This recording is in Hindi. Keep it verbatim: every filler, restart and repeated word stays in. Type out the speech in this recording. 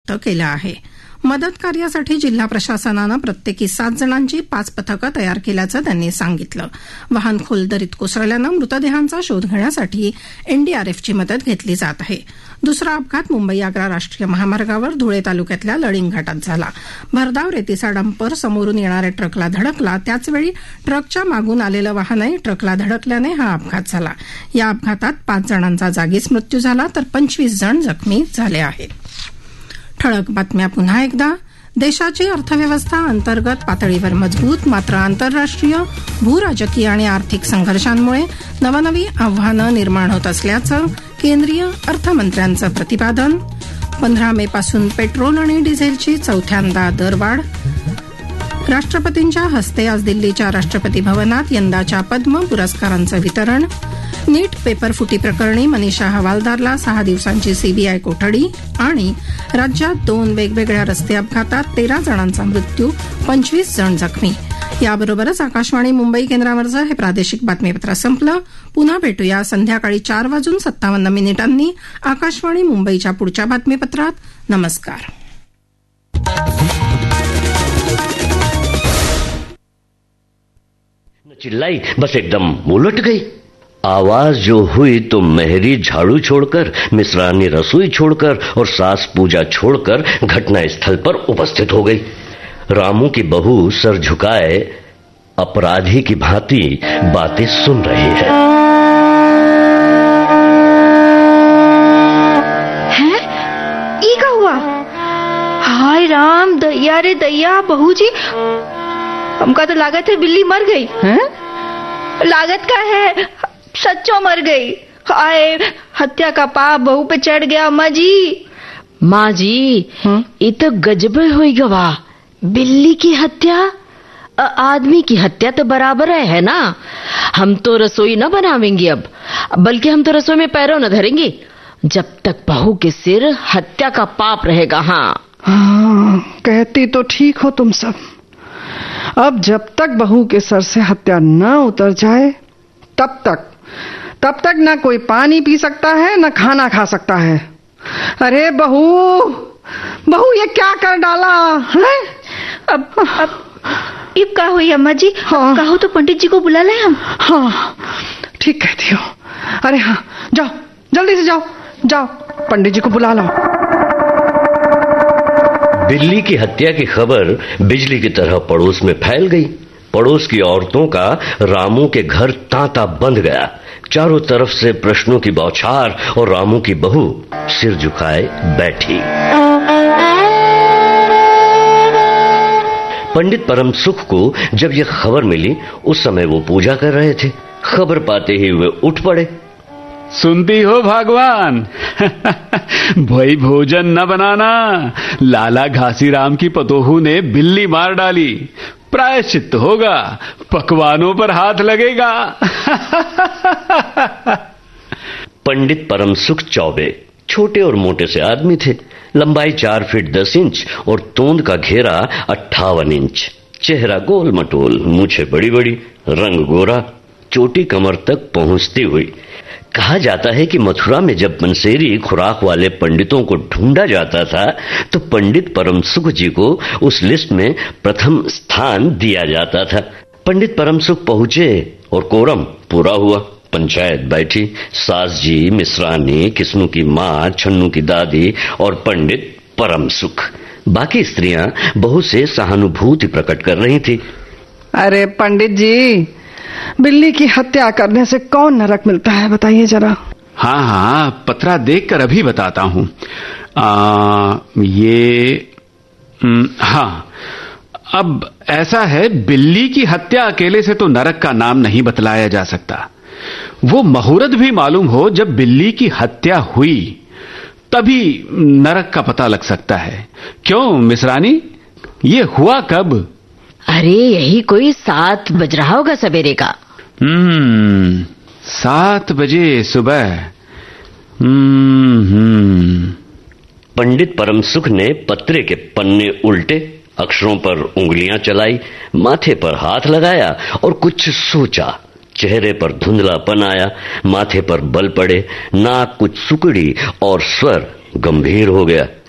व्यक्त केलं आहे. मदत कार्यासाठी जिल्हा प्रशासनानं प्रत्येकी सात जणांची पाच पथकं तयार केल्याचं त्यांनी सांगितलं. वाहन खोल दरीत कोसळल्यानं मृतदेहांचा शोध घेण्यासाठी एनडीआरएफची मदत घेतली जात आहे. दुसरा अपघात मुंबई आग्रा राष्ट्रीय महामार्गावर धुळे तालुक्यातल्या लळिंग घाटात झाला. भरधाव रेतीचा डंपर समोरून येणाऱ्या ट्रकला धडकला. त्याचवेळी ट्रकच्या मागून आलेलं वाहनही ट्रकला धडकल्याने हा अपघात झाला. या अपघातात पाच जणांचा जागीच मृत्यू झाला तर पंचवीस जण जखमी झाले आहेत. ठळक बातम्या पुन्हा एकदा. देशाची अर्थव्यवस्था अंतर्गत पातळीवर मजबूत, मात्र आंतरराष्ट्रीय भूराजकीय आणि आर्थिक संघर्षांमुळे नवनवी आव्हानं निर्माण होत असल्याचं केंद्रीय अर्थमंत्र्यांचं प्रतिपादन. पंधरा मे पासून पेट्रोल आणि डिझेलची चौथ्यांदा दरवाढ. राष्ट्रपतींच्या हस्ते आज दिल्लीच्या राष्ट्रपती भवनात यंदाच्या पद्म पुरस्कारांचं वितरण. नीट पेपर फुटी प्रकरणी मनीषा हवालदारला सहा दिवसांची सीबीआय कोठडी. आणि राज्यात दोन वेगवेगळ्या रस्ते अपघातात तेरा जणांचा मृत्यू, पंचवीस जण जखमी. याबरोबरच आकाशवाणी मुंबई केंद्रावरचं हे प्रादेशिक बातमीपत्र संपलं. पुन्हा भेटूया संध्याकाळी चार वाजून सत्तावन्न मिनिटांनी आकाशवाणी मुंबईच्या पुढच्या बातमीपत्रात. नमस्कार. चिल्लाई बस एकदम उलट गई. आवाज जो हुई तो मेहरी झाड़ू छोड़कर, मिश्रानी रसोई छोड़कर और सास पूजा छोड़कर घटना स्थल पर उपस्थित हो गई. रामू की बहू सर झुकाए अपराधी की भांति बातें सुन रही है. हैं? ये क्या हुआ? हाय राम, दैया रे दैया, बहू जी, हमका तो लागत है बिल्ली मर गई. हैं? लागत का है, सच्चो मर गई. हाय, हत्या का पाप बहू पे चढ़ गया. अम्मा जी, माँ जी, ये तो गजब हुई गवा. बिल्ली की हत्या, आदमी की हत्या तो बराबर है, है ना. हम तो रसोई न बनावेंगे अब, बल्कि हम तो रसोई में पैरों न धरेंगे जब तक बहू के सिर हत्या का पाप रहेगा. हाँ हाँ, कहती तो ठीक हो तुम सब. अब जब तक बहू के सर से हत्या न उतर जाए तब तक तब तक न कोई पानी पी सकता है न खाना खा सकता है. अरे बहू, बहू ये क्या कर डाला है? अब अब ये क्या हुई अम्मा जी? हाँ, कहो तो पंडित जी को बुला ले हम. हाँ ठीक कहती हो. अरे हाँ, जाओ जल्दी से जाओ जाओ, पंडित जी को बुला लो. बिल्ली की हत्या की खबर बिजली की तरह पड़ोस में फैल गई. पड़ोस की औरतों का रामू के घर तांता बंध गया. चारों तरफ से प्रश्नों की बौछार और रामू की बहू सिर झुकाए बैठी. पंडित परम सुख को जब यह खबर मिली, उस समय वो पूजा कर रहे थे. खबर पाते ही वे उठ पड़े. सुनती हो भगवान, भाई भोजन न बनाना. लाला घासीराम की पतोहू ने बिल्ली मार डाली. प्रायश्चित होगा, पकवानों पर हाथ लगेगा. पंडित परम सुख चौबे छोटे और मोटे से आदमी थे. लंबाई चार फीट दस इंच और तोंद का घेरा अट्ठावन इंच. चेहरा गोल मटोल, मूछें बड़ी बड़ी, रंग गोरा, चोटी कमर तक पहुंचती हुई. कहा जाता है कि मथुरा में जब मंसेरी खुराक वाले पंडितों को ढूंढा जाता था तो पंडित परम सुख जी को उस लिस्ट में प्रथम स्थान दिया जाता था. पंडित परम सुख पहुंचे और कोरम पूरा हुआ. पंचायत बैठी. सास जी, मिश्रानी, किस्नू की माँ, छन्नू की दादी और पंडित परम सुख. बाकी स्त्रियां बहू से सहानुभूति प्रकट कर रही थी. अरे पंडित जी, बिल्ली की हत्या करने से कौन नरक मिलता है, बताइए जरा. हाँ हाँ, पत्रा देखकर अभी बताता हूँ. आ, ये हाँ, अब ऐसा है, बिल्ली की हत्या अकेले से तो नरक का नाम नहीं बतलाया जा सकता. वो मुहूर्त भी मालूम हो जब बिल्ली की हत्या हुई, तभी नरक का पता लग सकता है. क्यों मिश्रानी, ये हुआ कब? अरे यही कोई सात बज रहा होगा सवेरे का. हम्म सात बजे सुबह. हम्म पंडित परम सुख ने पत्रे के पन्ने उल्टे, अक्षरों पर उंगलियां चलाई, माथे पर हाथ लगाया और कुछ सोचा. चेहरे पर धुंधलापन आया, माथे पर बल पड़े, नाक कुछ सुकड़ी और स्वर गंभीर हो गया.